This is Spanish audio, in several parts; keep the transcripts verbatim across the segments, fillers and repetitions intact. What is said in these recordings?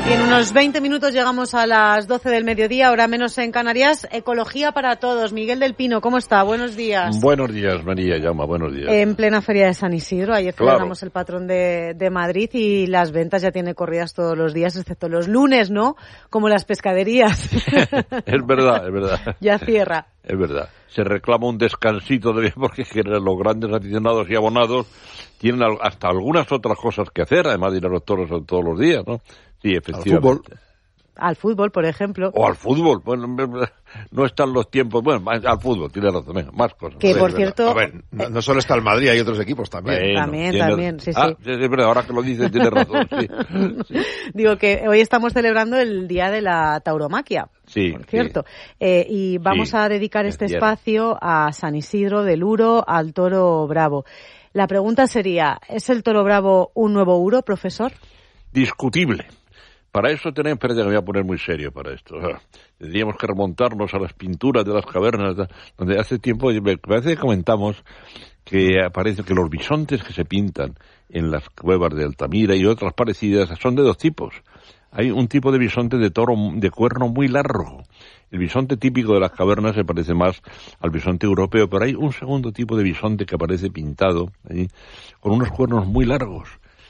Y en unos veinte minutos llegamos a las doce del mediodía, hora menos en Canarias. Ecología para todos. Miguel del Pino, ¿cómo está? Buenos días. Buenos días, María Llama, buenos días. En plena Feria de San Isidro, ayer Claro. celebramos el patrón de, de Madrid y las ventas ya tiene corridas todos los días, excepto los lunes, ¿no? Como las pescaderías. Es verdad, es verdad. Ya cierra. Es verdad. Se reclama un descansito de porque los grandes aficionados y abonados tienen hasta algunas otras cosas que hacer, además de ir a los toros todos los días, ¿no? Sí, efectivamente. Al fútbol. Al fútbol, por ejemplo. O al fútbol. Bueno, no están los tiempos. Bueno, al fútbol, tiene razón. Venga, más cosas. Que, sí, por es cierto... A ver, no, no solo está el Madrid, hay otros equipos también. Bueno, también, tiene... también, sí, ah, sí. sí. Es verdad, ahora que lo dices, tiene razón, sí. sí. Digo que hoy estamos celebrando el Día de la Tauromaquia. Sí, por cierto. Sí. Eh, y vamos sí, a dedicar este entiendo. espacio a San Isidro del Uro, al toro bravo. La pregunta sería, ¿es el toro bravo un nuevo Uro, profesor? Discutible. Para eso tenemos, espérate que me voy a poner muy serio para esto. O sea, tendríamos que remontarnos a las pinturas de las cavernas, donde hace tiempo, me parece que comentamos que aparece que los bisontes que se pintan en las cuevas de Altamira y otras parecidas son de dos tipos. Hay un tipo de bisonte de toro de cuerno muy largo. El bisonte típico de las cavernas se parece más al bisonte europeo, pero hay un segundo tipo de bisonte que aparece pintado allí, con unos cuernos muy largos.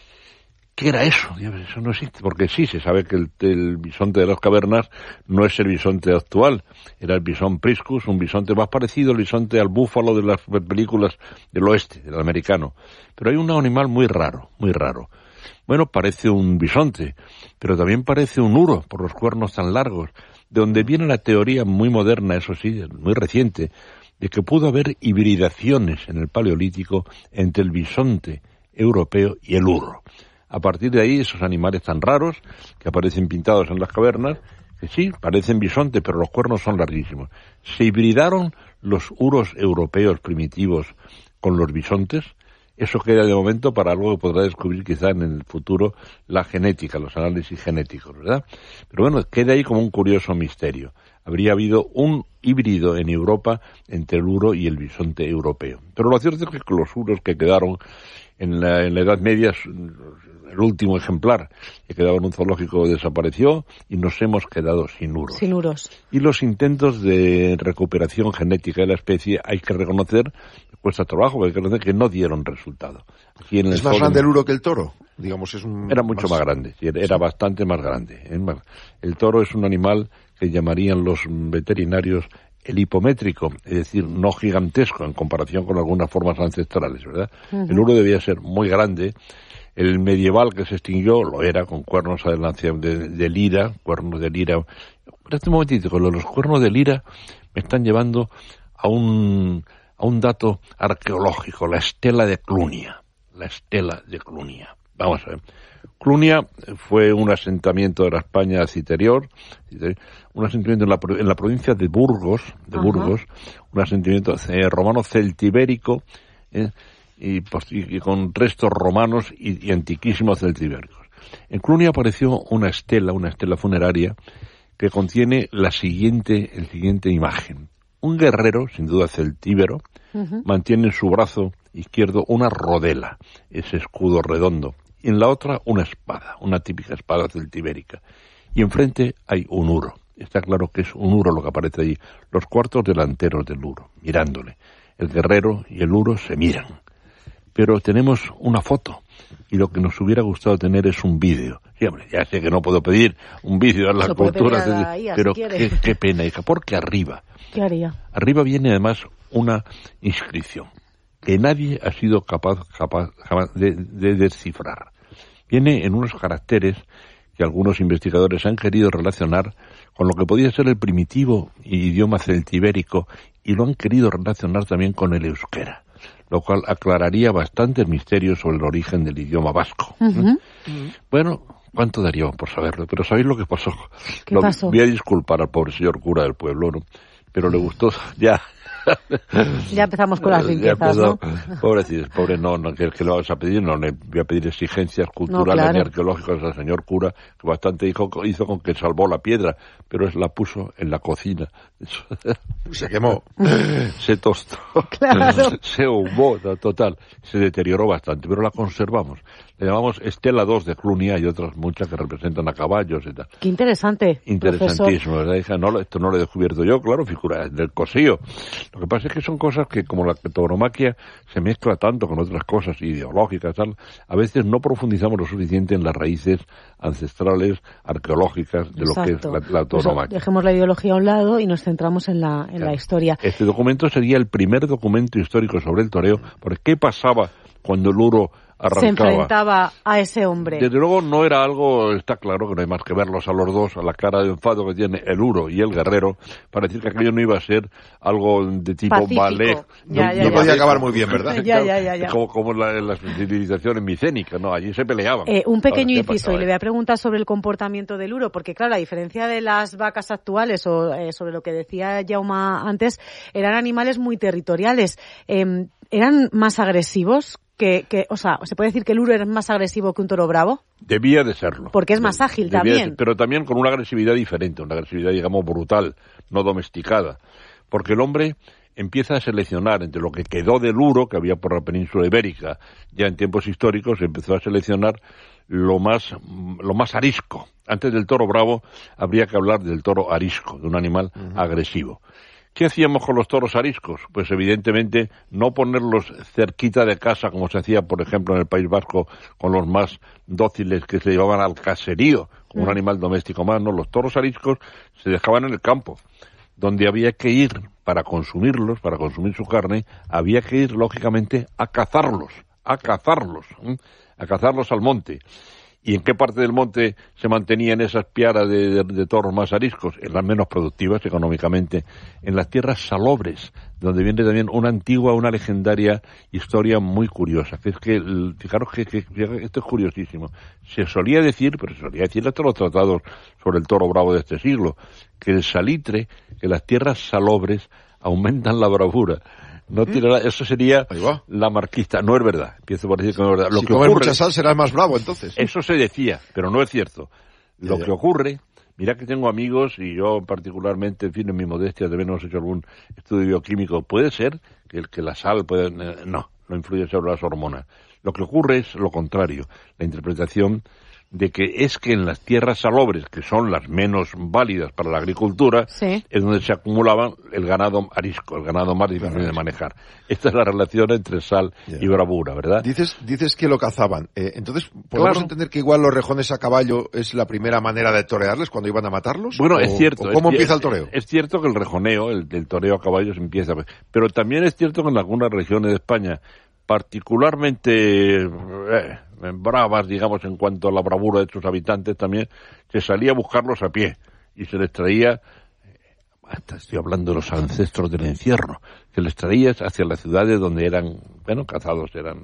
¿Qué era eso? Eso no existe, porque sí, se sabe que el, el bisonte de las cavernas no es el bisonte actual, era el bisón priscus, un bisonte más parecido al bisonte al búfalo de las películas del oeste, del americano. Pero hay un animal muy raro, muy raro. Bueno, parece un bisonte, pero también parece un uro, por los cuernos tan largos, de donde viene la teoría muy moderna, eso sí, muy reciente, de que pudo haber hibridaciones en el Paleolítico entre el bisonte europeo y el uro. A partir de ahí, esos animales tan raros que aparecen pintados en las cavernas, que sí, parecen bisontes, pero los cuernos son larguísimos. Se hibridaron los uros europeos primitivos con los bisontes. Eso queda de momento para algo que podrá descubrir quizá en el futuro la genética, los análisis genéticos, ¿verdad? Pero bueno, queda ahí como un curioso misterio. Habría habido un híbrido en Europa entre el uro y el bisonte europeo. Pero lo cierto es que los uros que quedaron en la, en la Edad Media, el último ejemplar que quedaba en un zoológico desapareció y nos hemos quedado sin uros. Sin uros. Y los intentos de recuperación genética de la especie hay que reconocer, cuesta trabajo, hay que reconocer que no dieron resultado. Aquí en el ¿Es más zoo grande de... el uro que el toro? Digamos, es un... Era mucho más, más grande, era, era bastante más grande. El toro es un animal que llamarían los veterinarios el hipométrico, es decir, no gigantesco en comparación con algunas formas ancestrales, ¿verdad? Uh-huh. El uro debía ser muy grande. El medieval que se extinguió lo era, con cuernos de, de lira, cuernos de lira. Pero este momentito, con los cuernos de lira me están llevando a un, a un dato arqueológico, la estela de Clunia. La estela de Clunia. Vamos a ver. Clunia fue un asentamiento de la España citerior, un asentamiento en la, en la provincia de Burgos, de uh-huh. Burgos, un asentamiento eh, romano celtibérico, eh, y, y, y con restos romanos y, y antiquísimos celtibéricos. En Clunia apareció una estela, una estela funeraria, que contiene la siguiente, el siguiente imagen. Un guerrero, sin duda celtíbero, uh-huh. mantiene en su brazo izquierdo una rodela, ese escudo redondo, y en la otra una espada, una típica espada celtibérica. Y enfrente hay un uro. Está claro que es un uro lo que aparece allí. Los cuartos delanteros del uro, mirándole. El guerrero y el uro se miran. Pero tenemos una foto, y lo que nos hubiera gustado tener es un vídeo. Sí, hombre, ya sé que no puedo pedir un vídeo a las culturas, de... pero si qué, qué pena, hija, porque arriba, ¿qué haría? Arriba viene además una inscripción que nadie ha sido capaz, capaz, capaz de, de descifrar. Viene en unos caracteres que algunos investigadores han querido relacionar con lo que podía ser el primitivo idioma celtibérico y lo han querido relacionar también con el euskera, lo cual aclararía bastantes misterios sobre el origen del idioma vasco. Uh-huh. ¿eh? Bueno, ¿cuánto daríamos por saberlo? Pero ¿sabéis lo que pasó? ¿Qué lo, pasó? Voy a disculpar al pobre señor cura del pueblo, ¿no? Pero le gustó, ya, Ya empezamos con las limpiezas, ¿no? Pobre, pobre no, no que, que lo vas a pedir, no le voy a pedir exigencias culturales no, claro. ni arqueológicas al señor cura, que bastante hizo, hizo con que salvó la piedra, pero es la puso en la cocina. Se quemó. Se tostó. Claro. Se ahumó, total. Se deterioró bastante, pero la conservamos. Le llamamos Estela dos de Cluny, hay otras muchas que representan a caballos y tal. Qué interesante. Interesantísimo, profesor. ¿Verdad, hija? No, esto no lo he descubierto yo, claro, figura del cosío. Lo que pasa es que son cosas que, como la tauromaquia se mezcla tanto con otras cosas ideológicas, tal, a veces no profundizamos lo suficiente en las raíces ancestrales, arqueológicas de Exacto. lo que es la, la tauromaquia. Pues dejemos la ideología a un lado y nos centramos en la, en claro. la historia. Este documento sería el primer documento histórico sobre el toreo, porque ¿qué pasaba cuando el Uro arrancaba? Se enfrentaba a ese hombre. Desde luego no era algo, está claro que no hay más que verlos a los dos, a la cara de enfado que tiene el Uro y el guerrero, para decir que aquello no iba a ser algo de tipo Pacífico. ballet. Ya, no ya, no ya, podía ya. acabar muy bien, ¿verdad? ya, ya, ya, ya. Como, como la, la civilización micénica, ¿no? Allí se peleaban. Eh, un pequeño inciso, y le voy a preguntar sobre el comportamiento del Uro, porque claro, a diferencia de las vacas actuales, o eh, sobre lo que decía Jaume antes, eran animales muy territoriales. Eh, ¿Eran más agresivos? Que, que, o sea, ¿se puede decir que el Uro es más agresivo que un toro bravo? Debía de serlo. Porque es más ágil Debía también. Ser, pero también con una agresividad diferente, una agresividad, digamos, brutal, no domesticada. Porque el hombre empieza a seleccionar entre lo que quedó del Uro, que había por la península ibérica, ya en tiempos históricos, empezó a seleccionar lo más, lo más arisco. Antes del toro bravo, habría que hablar del toro arisco, de un animal uh-huh. agresivo. ¿Qué hacíamos con los toros ariscos? Pues evidentemente no ponerlos cerquita de casa, como se hacía, por ejemplo, en el País Vasco, con los más dóciles que se llevaban al caserío, como un animal doméstico más. No, los toros ariscos se dejaban en el campo, donde había que ir para consumirlos, para consumir su carne, había que ir, lógicamente, a cazarlos, a cazarlos, ¿eh? a cazarlos al monte. ¿Y en qué parte del monte se mantenían esas piaras de, de, de toros más ariscos? En las menos productivas económicamente, en las tierras salobres, donde viene también una antigua, una legendaria historia muy curiosa, que es que, fijaros que, que, que esto es curiosísimo, se solía decir, pero se solía decir hasta los tratados sobre el toro bravo de este siglo, que el salitre, que las tierras salobres aumentan la bravura. No tiene nada, eso sería la marquista. No es verdad. Empiezo por decir que no es verdad. Lo si que comes ocurre, mucha sal serás más bravo, entonces. Eso se decía, pero no es cierto. Lo ya, ya. que ocurre, mira que tengo amigos, y yo particularmente, en fin, en mi modestia, también hemos hecho algún estudio bioquímico. Puede ser que, que la sal puede... No, no influye sobre las hormonas. Lo que ocurre es lo contrario. La interpretación de que es que en las tierras salobres, que son las menos válidas para la agricultura, sí. es donde se acumulaban el ganado arisco, el ganado más difícil de manejar. Esta es la relación entre sal yeah. y bravura, ¿verdad? Dices, dices que lo cazaban. Eh, entonces, ¿podemos claro. entender que igual los rejones a caballo es la primera manera de torearles cuando iban a matarlos? Bueno, ¿O, es cierto. ¿o ¿Cómo es, empieza el toreo? Es cierto que el rejoneo, el, el toreo a caballos empieza, pero también es cierto que en algunas regiones de España, particularmente eh, bravas, digamos, en cuanto a la bravura de sus habitantes, también se salía a buscarlos a pie y se les traía, hasta estoy hablando de los ancestros del encierro, se les traía hacia las ciudades donde eran, bueno, cazados, eran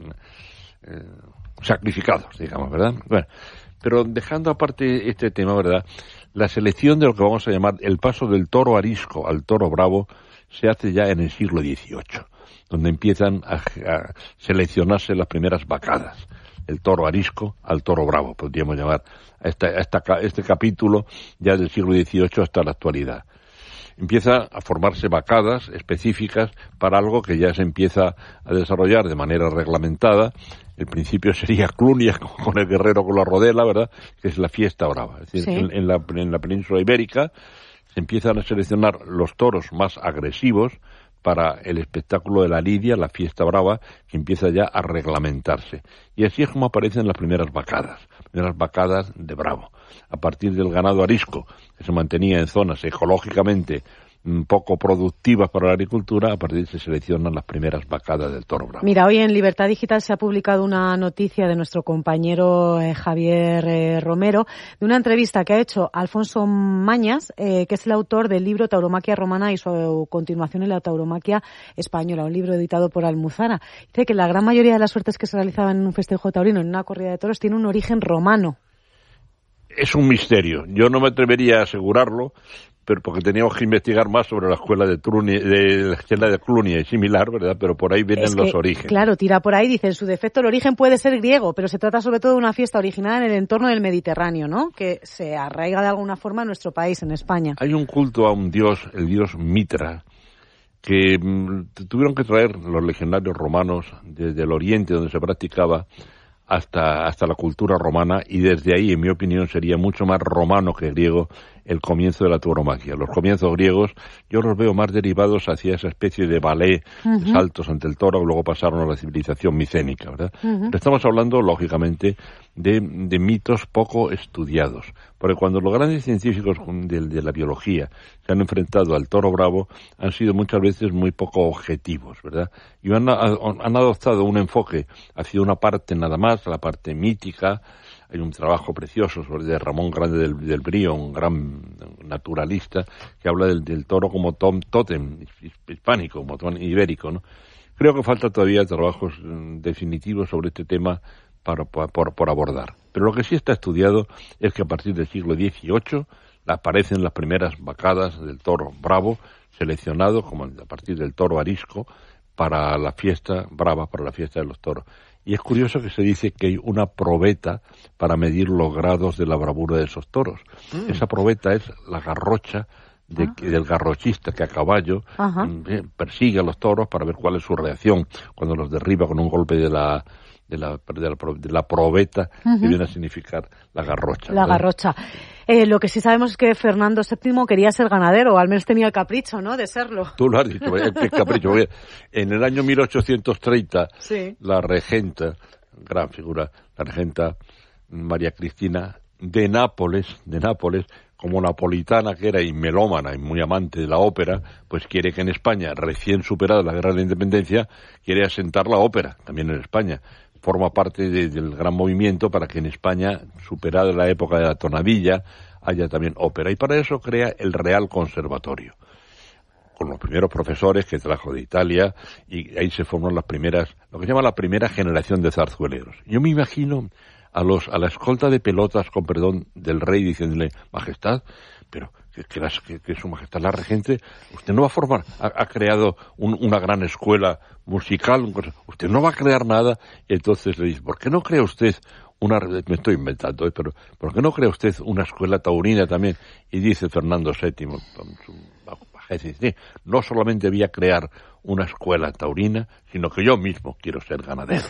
eh, sacrificados, digamos, ¿verdad? Bueno, pero dejando aparte este tema, ¿verdad? La selección de lo que vamos a llamar el paso del toro arisco al toro bravo se hace ya en el siglo dieciocho, donde empiezan a, a seleccionarse las primeras vacadas. El toro arisco al toro bravo, podríamos llamar a, esta, a esta, este capítulo ya del siglo dieciocho hasta la actualidad. Empieza a formarse vacadas específicas para algo que ya se empieza a desarrollar de manera reglamentada. El principio sería Clunia, con el guerrero con la rodela, ¿verdad?, que es la fiesta brava. Es decir, sí. en, en, la, en la península ibérica se empiezan a seleccionar los toros más agresivos para el espectáculo de la lidia, la fiesta brava, que empieza ya a reglamentarse. Y así es como aparecen las primeras vacadas, primeras vacadas de bravo. A partir del ganado arisco, que se mantenía en zonas ecológicamente poco productivas para la agricultura, a partir de ahí se seleccionan las primeras vacadas del toro bravo. Mira, hoy en Libertad Digital se ha publicado una noticia de nuestro compañero eh, Javier eh, Romero, de una entrevista que ha hecho Alfonso Mañas, eh, que es el autor del libro Tauromaquia Romana y su continuación en la Tauromaquia Española, un libro editado por Almuzara. Dice que la gran mayoría de las suertes que se realizaban en un festejo taurino, en una corrida de toros, tiene un origen romano. Es un misterio. Yo no me atrevería a asegurarlo, pero porque teníamos que investigar más sobre la escuela de Truni, de la escuela de Clunia y similar, ¿verdad? Pero por ahí vienen es que, los orígenes. Claro, tira por ahí, dice, en su defecto el origen puede ser griego, pero se trata sobre todo de una fiesta originada en el entorno del Mediterráneo, ¿no? Que se arraiga de alguna forma en nuestro país, en España. Hay un culto a un dios, el dios Mitra, que mmm, tuvieron que traer los legionarios romanos desde el oriente donde se practicaba hasta hasta la cultura romana, y desde ahí, en mi opinión, sería mucho más romano que griego el comienzo de la tauromaquia. Los comienzos griegos yo los veo más derivados hacia esa especie de ballet, uh-huh. de saltos ante el toro, que luego pasaron a la civilización micénica, ¿verdad? Uh-huh. Pero estamos hablando, lógicamente, de, de mitos poco estudiados, porque cuando los grandes científicos de, de la biología se han enfrentado al toro bravo, han sido muchas veces muy poco objetivos, ¿verdad? Y han, han adoptado un enfoque hacia una parte nada más, la parte mítica. Hay un trabajo precioso sobre de Ramón Grande del, del Brío, un gran naturalista, que habla del, del toro como tom, tótem hispánico, como tótem ibérico, ¿no? Creo que falta todavía trabajos definitivos sobre este tema para, para, por, por abordar. Pero lo que sí está estudiado es que a partir del siglo dieciocho aparecen las primeras vacadas del toro bravo, seleccionado como a partir del toro arisco para la fiesta brava, para la fiesta de los toros. Y es curioso que se dice que hay una probeta para medir los grados de la bravura de esos toros. Mm. Esa probeta es la garrocha de, ah. del garrochista que a caballo eh, persigue a los toros para ver cuál es su reacción cuando los derriba con un golpe de la de la, de la, de la probeta, uh-huh. que viene a significar la garrocha. La ¿verdad? garrocha. Eh, lo que sí sabemos es que Fernando séptimo quería ser ganadero, o al menos tenía el capricho, ¿no?, de serlo. Tú lo has dicho, qué capricho. En el año mil ochocientos treinta, sí. la regenta, gran figura, la regenta María Cristina de Nápoles, de Nápoles, como napolitana que era y melómana y muy amante de la ópera, pues quiere que en España, recién superada la guerra de la independencia, quiere asentar la ópera, también en España. Forma parte de, del gran movimiento para que en España, superada la época de la tonadilla, haya también ópera. Y para eso crea el Real Conservatorio, con los primeros profesores que trajo de Italia, y ahí se forman las primeras, lo que se llama la primera generación de zarzueleros. Yo me imagino a los a la escolta de pelotas, con perdón, del rey, diciéndole, Majestad, pero que, que, las, que, que su majestad la regente, usted no va a formar, ha, ha creado un, una gran escuela musical, usted no va a crear nada. Y entonces le dice, ¿por qué no crea usted una, me estoy inventando, ¿eh? pero ¿por qué no crea usted una escuela taurina también? Y dice Fernando séptimo, con su bajeza, dice, no solamente voy a crear una escuela taurina, sino que yo mismo quiero ser ganadero.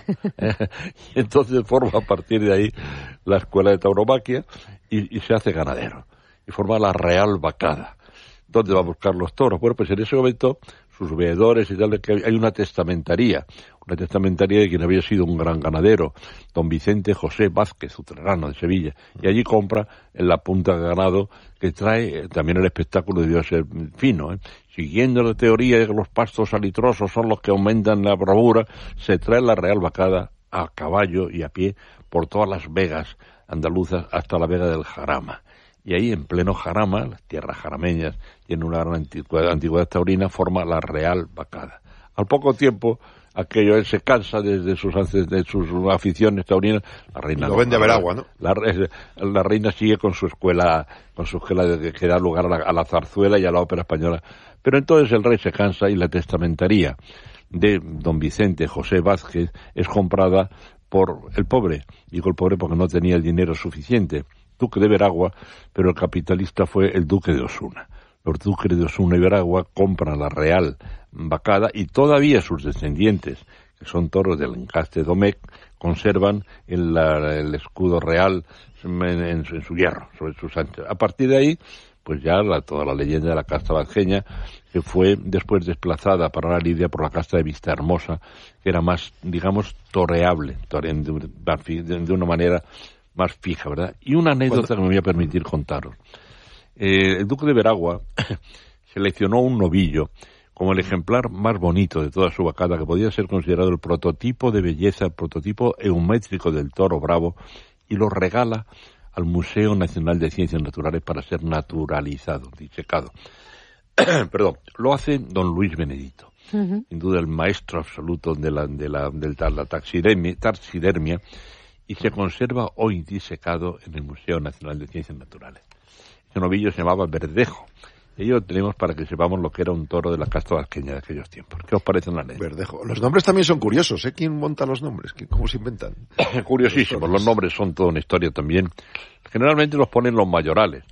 Y entonces forma a partir de ahí la escuela de tauromaquia y, y se hace ganadero. Y forma la Real Vacada. ¿Dónde va a buscar los toros? Bueno, pues en ese momento sus veedores y tal, que hay una testamentaría, una testamentaría de quien había sido un gran ganadero, don Vicente José Vázquez, utrerano de Sevilla, y allí compra en la punta de ganado, que trae, también el espectáculo debió ser fino, ¿eh? Siguiendo la teoría de que los pastos salitrosos son los que aumentan la bravura, se trae la Real Vacada a caballo y a pie por todas las vegas andaluzas hasta la vega del Jarama. Y ahí, en pleno Jarama, las tierras jarameñas, y en una gran antigüedad, antigüedad taurina, forma la Real Vacada. Al poco tiempo, aquello él se cansa desde sus de sus aficiones taurinas. La reina lo vende a ver agua, ¿no? La, la reina sigue con su escuela, con su escuela de, que da lugar a la, a la zarzuela y a la ópera española. Pero entonces el rey se cansa y la testamentaría de don Vicente José Vázquez es comprada por el pobre. Digo el pobre porque no tenía el dinero suficiente. Duque de Veragua, pero el capitalista fue el duque de Osuna. Los duques de Osuna y Veragua compran la Real Vacada y todavía sus descendientes, que son toros del encaste Domecq, conservan el, la, el escudo real en, en, en su hierro, sobre sus anchas. A partir de ahí, pues ya la, toda la leyenda de la casta vasqueña, que fue después desplazada para la lidia por la casta de Vistahermosa, que era más, digamos, toreable, tore, de, de una manera más fija, ¿verdad? Y una anécdota que me voy a permitir contaros. Eh, el duque de Veragua seleccionó un novillo como el ejemplar más bonito de toda su vacada, que podía ser considerado el prototipo de belleza, el prototipo eumétrico del toro bravo, y lo regala al Museo Nacional de Ciencias Naturales para ser naturalizado, disecado. Perdón, lo hace don Luis Benedito, uh-huh. sin duda el maestro absoluto de la, de la, de la taxidermia, taxidermia, y se conserva hoy disecado en el Museo Nacional de Ciencias Naturales. Ese novillo se llamaba Verdejo, Ello tenemos para que sepamos lo que era un toro de la casta vasqueña de aquellos tiempos. ¿Qué os parece una ley? Verdejo. Los nombres también son curiosos, ¿eh? ¿Quién monta los nombres? ¿Cómo se inventan? Curiosísimos. Los nombres son toda una historia también. Generalmente los ponen los mayorales.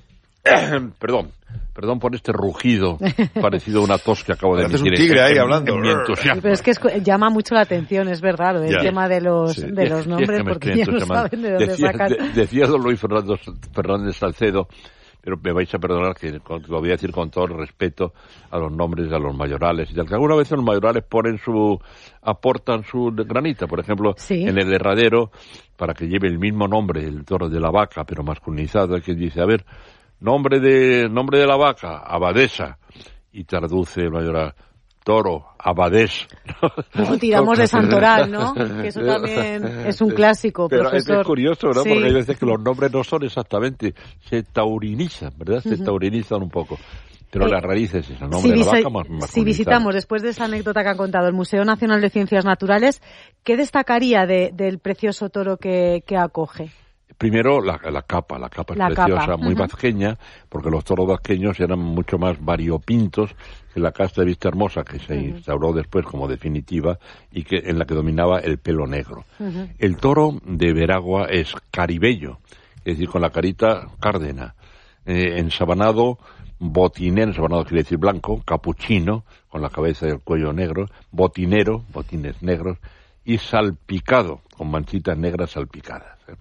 Perdón, perdón por este rugido parecido a una tos que acabo de emitir. Es un tigre ahí hablando. Sí, pero es que es, llama mucho la atención, es verdad, lo del ya. tema de los, sí. de los nombres, es que porque ya no saben de dónde decía, sacan. De, decía don Luis Fernando Fernández Salcedo, pero me vais a perdonar que lo voy a decir con todo el respeto a los nombres de a los mayorales y tal, que alguna vez los mayorales ponen su, aportan su granita, por ejemplo, sí. en el herradero, para que lleve el mismo nombre, el toro de la vaca, pero masculinizado, que dice, a ver, nombre de nombre de la vaca, abadesa, y traduce el mayoral, toro, abadés. O tiramos de Santoral, ¿no? Que eso también es un clásico, pero profesor. Es curioso, ¿no? Sí. Porque hay veces que los nombres no son exactamente, se taurinizan, ¿verdad? Se uh-huh. taurinizan un poco. Pero eh, las raíces es el nombre si de la visa- vaca más, más Si visitamos, después de esa anécdota que han contado, el Museo Nacional de Ciencias Naturales, ¿qué destacaría de, del precioso toro que, que acoge? Primero, la, la capa. La capa es la preciosa, capa. muy uh-huh. vasqueña, porque los toros vasqueños eran mucho más variopintos que la casta de Vista Hermosa, que se uh-huh. instauró después como definitiva y que en la que dominaba el pelo negro. Uh-huh. El toro de Veragua es caribello, es decir, con la carita cárdena, eh, ensabanado, botinero, ensabanado quiere decir blanco, capuchino, con la cabeza y el cuello negro, botinero, botines negros, y salpicado, con manchitas negras salpicadas. ¿eh?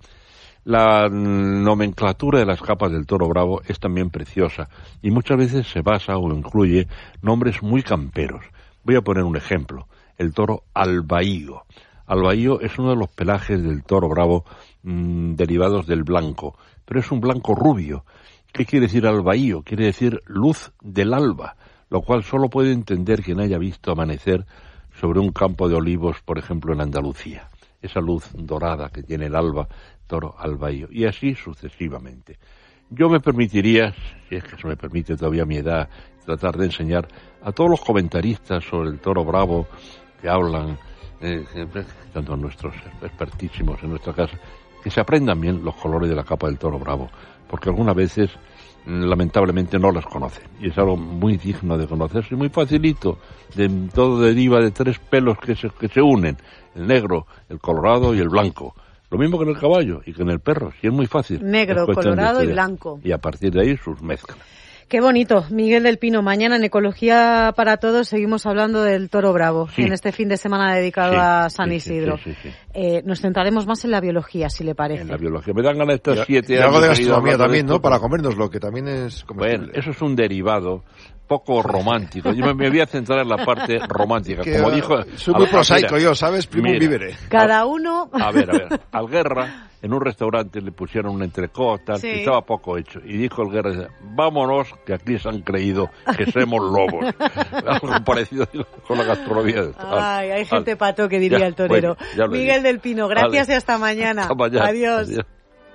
La nomenclatura de las capas del toro bravo es también preciosa y muchas veces se basa o incluye nombres muy camperos. Voy a poner un ejemplo, el toro albaío. Albaío es uno de los pelajes del toro bravo mmm, derivados del blanco, pero es un blanco rubio. ¿Qué quiere decir albaío? Quiere decir luz del alba, lo cual solo puede entender quien haya visto amanecer sobre un campo de olivos, por ejemplo, en Andalucía. Esa luz dorada que tiene el alba, toro albaío, y así sucesivamente. Yo me permitiría, si es que se me permite todavía a mi edad, tratar de enseñar a todos los comentaristas sobre el toro bravo que hablan, eh, tanto nuestros expertísimos en nuestra casa, que se aprendan bien los colores de la capa del toro bravo, porque algunas veces lamentablemente no las conocen, y es algo muy digno de conocerse, muy facilito, de, todo deriva de tres pelos que se, que se unen, el negro, el colorado y el blanco. Lo mismo que en el caballo y que en el perro, sí es muy fácil. Negro, colorado y blanco. Y a partir de ahí sus mezclas. Qué bonito, Miguel del Pino. Mañana en Ecología para Todos seguimos hablando del toro bravo, sí. en este fin de semana dedicado sí, a San sí, Isidro. Sí, sí, sí, sí. Eh, nos centraremos más en la biología, si le parece. En la biología. Me dan ganas de estas siete y años. algo de gastronomía también, esto, ¿no? Para comérnoslo, que también es comestible. Bueno, eso es un derivado poco romántico. Yo me, me voy a centrar en la parte romántica. Que, Como dijo, soy muy prosaico yo, ¿sabes? Primo vivere. Cada uno... A ver, a ver. Al Guerra, en un restaurante le pusieron un entrecot, sí. y estaba poco hecho. Y dijo el Guerra, vámonos, que aquí se han creído que somos lobos. Algo parecido con la gastronomía. De Ay, hay gente pato que diría ya, el torero. Bueno, Miguel del Pino, gracias vale. y hasta mañana. Hasta mañana. Adiós. Adiós.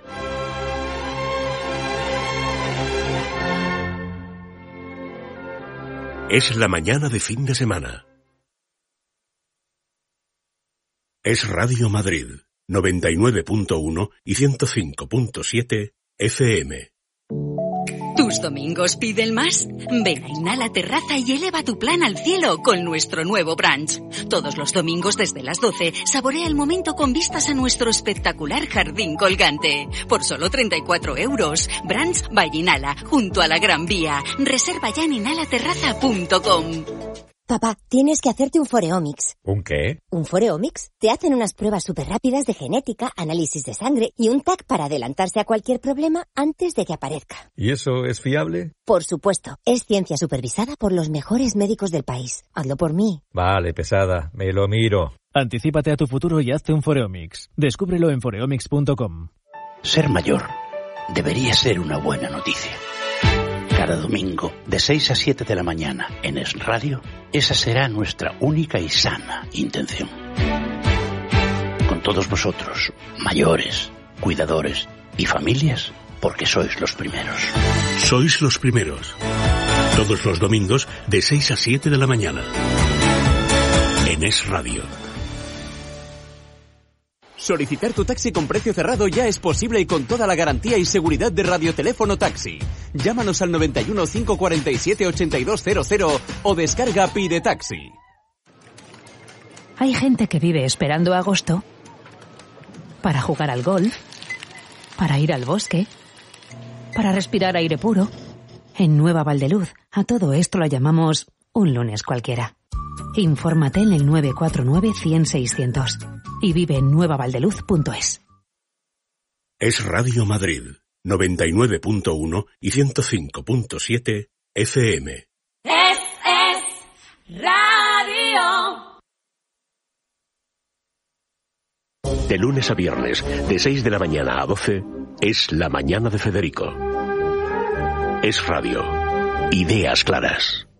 Es la mañana de fin de semana. Es Radio Madrid, noventa y nueve punto uno y ciento cinco punto siete F M. ¿Tus domingos piden más? Ven a Inhala Terraza y eleva tu plan al cielo con nuestro nuevo brunch. Todos los domingos desde las doce, saborea el momento con vistas a nuestro espectacular jardín colgante. Por solo treinta y cuatro euros. Brunch by Inhala, junto a la Gran Vía. Reserva ya en inhala terraza punto com. Papá, tienes que hacerte un Foreomics. ¿Un qué? Un Foreomics. Te hacen unas pruebas súper rápidas de genética, análisis de sangre y un T A C para adelantarse a cualquier problema antes de que aparezca. ¿Y eso es fiable? Por supuesto. Es ciencia supervisada por los mejores médicos del país. Hazlo por mí. Vale, pesada. Me lo miro. Anticípate a tu futuro y hazte un Foreomics. Descúbrelo en foreomics punto com. Ser mayor debería ser una buena noticia. Cada domingo, de seis a siete de la mañana, en Es Radio, esa será nuestra única y sana intención. Con todos vosotros, mayores, cuidadores y familias, porque sois los primeros. Sois los primeros. Todos los domingos, de seis a siete de la mañana. En Es Radio. Solicitar tu taxi con precio cerrado ya es posible y con toda la garantía y seguridad de Radioteléfono Taxi. Llámanos al noventa y uno, cinco cuarenta y siete, ochenta y dos cero cero o descarga Pide Taxi. Hay gente que vive esperando agosto para jugar al golf, para ir al bosque, para respirar aire puro. En Nueva Valdeluz, a todo esto lo llamamos un lunes cualquiera. Infórmate en el nueve cuatro nueve, cien, seiscientos y vive en nueva valdeluz punto es. Es Radio Madrid, noventa y nueve punto uno y ciento cinco punto siete F M. Es, es radio. De lunes a viernes, de seis de la mañana a doce, es La Mañana de Federico. Es radio. Ideas claras.